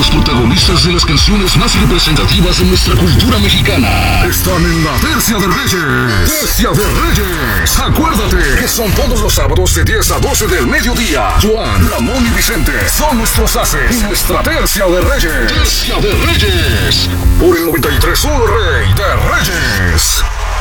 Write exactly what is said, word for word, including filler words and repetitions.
los protagonistas de las canciones más representativas de nuestra cultura mexicana están en la Tercia de Reyes. Tercia de Reyes. Acuérdate que son todos los sábados de diez a doce del mediodía. Juan, Ramón y Vicente son nuestros haces en nuestra Tercia de Reyes. Tercia de Reyes. Por el noventa y tres punto uno Rey de Reyes.